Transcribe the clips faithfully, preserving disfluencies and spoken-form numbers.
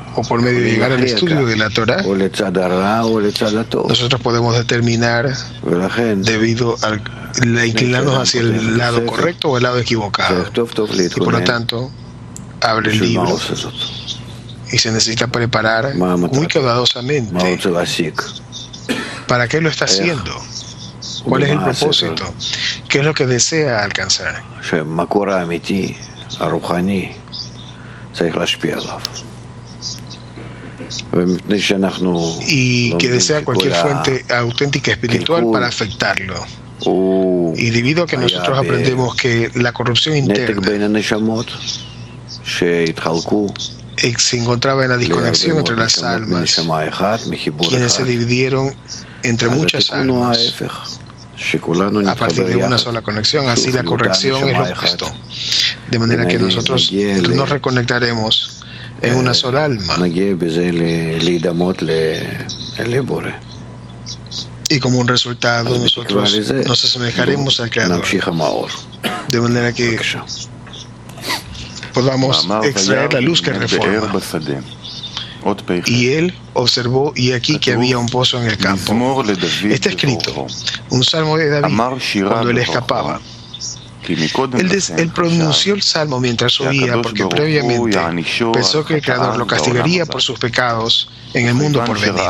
o por medio de llegar al estudio de la Torah, nosotros podemos determinar debido a la inclinarnos hacia el lado correcto o el lado equivocado. Y por lo tanto, abre el libro y se necesita preparar muy cuidadosamente. ¿Para qué lo está haciendo? ¿Cuál es el propósito? ¿Qué es lo que desea alcanzar? Y que desea cualquier fuente auténtica espiritual para afectarlo. Y debido a que nosotros aprendemos que la corrupción interna se encontraba en la desconexión entre las almas, quienes se dividieron entre muchas almas a partir de una sola conexión, así la corrección es lo opuesto. De manera que nosotros nos reconectaremos en una sola alma. Y como un resultado nosotros nos asemejaremos al Creador. De manera que podamos extraer la luz que reforma. Y él observó, y aquí que había un pozo en el campo. Está escrito, un salmo de David, cuando él escapaba. Él, des, él pronunció el salmo mientras huía, porque previamente pensó que el Creador lo castigaría por sus pecados en el mundo por venir.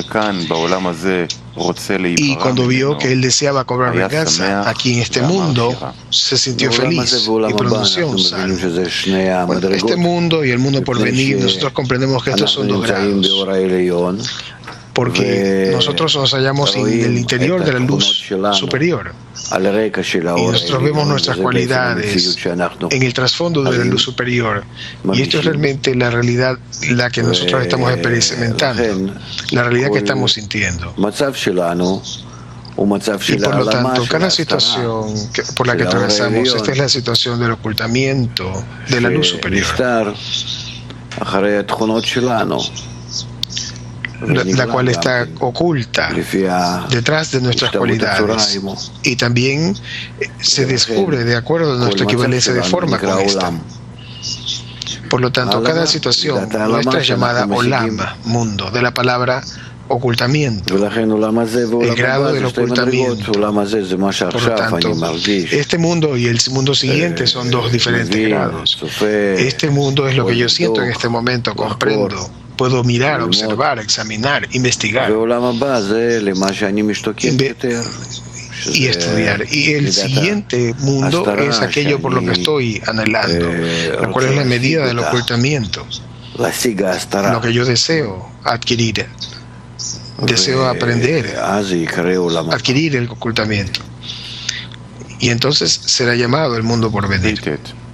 Y cuando vio que él deseaba cobrar venganza aquí en este mundo, se sintió feliz y pronunció un salmo. Bueno, este mundo y el mundo por venir, nosotros comprendemos que estos son dos grados, porque nosotros nos hallamos en el interior de la luz superior y nosotros vemos nuestras cualidades en el trasfondo de la luz superior, y esto es realmente la realidad la que nosotros estamos experimentando, la realidad que estamos sintiendo. Y por lo tanto, cada situación que, por la que atravesamos, esta es la situación del ocultamiento de la luz superior, La, la cual está oculta detrás de nuestras cualidades, y también se descubre de acuerdo a nuestra equivalencia de forma con esta. Por lo tanto, cada situación nuestra es llamada Olam, mundo, de la palabra ocultamiento, el grado del ocultamiento. Por lo tanto, este mundo y el mundo siguiente son dos diferentes grados. Este mundo es lo que yo siento en este momento, comprendo. Puedo mirar, observar, examinar, investigar y estudiar. Y el siguiente mundo es aquello por lo que estoy anhelando, lo cual es la medida del ocultamiento, lo que yo deseo adquirir. Deseo aprender, adquirir el ocultamiento. Y entonces será llamado el mundo por venir.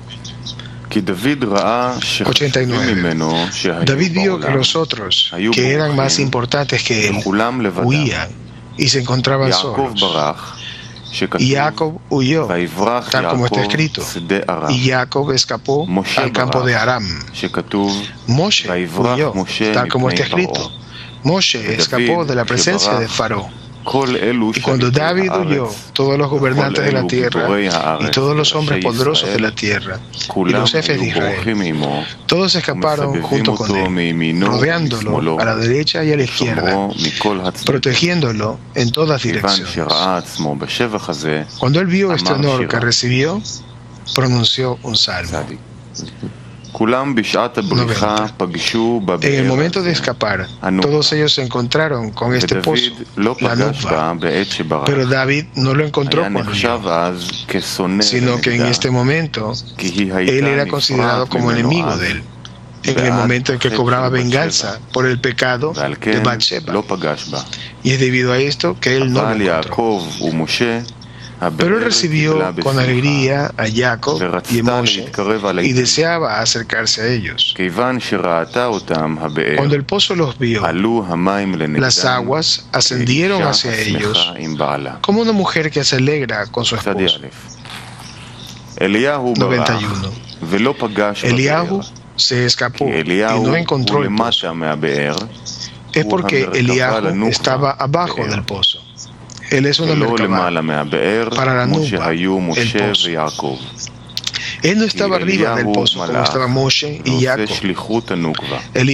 ochenta y nueve. David vio que los otros, que eran más importantes que él, huían y se encontraban solos. Y Jacob huyó, tal como está escrito. Y Jacob escapó al campo de Aram. Moshe huyó, tal como está escrito. Moshe escapó de la presencia de Faraón. Y cuando David huyó, todos los gobernantes de la tierra y todos los hombres poderosos de la tierra y los jefes de Israel, todos escaparon junto con él, rodeándolo a la derecha y a la izquierda, protegiéndolo en todas direcciones. Cuando él vio este honor que recibió, pronunció un salmo. noventa. En el momento de escapar, todos ellos se encontraron con este pozo, la Nukva, pero David no lo encontró cuando huyó, sino que en este momento él era considerado como enemigo de él, en el momento en que cobraba venganza por el pecado de Bathsheba, y es debido a esto que él no lo encontró. Pero él recibió con alegría a Jacob y a Moshe y deseaba acercarse a ellos. Cuando el pozo los vio, las aguas ascendieron hacia ellos como una mujer que se alegra con su esposo. noventa y uno. Eliahu se escapó y no encontró el pozo. Es porque Eliahu estaba abajo del pozo. Él es una merkabah para la Nukva, el pozo. Él no estaba arriba del pozo como estaban Moshe y Jacob.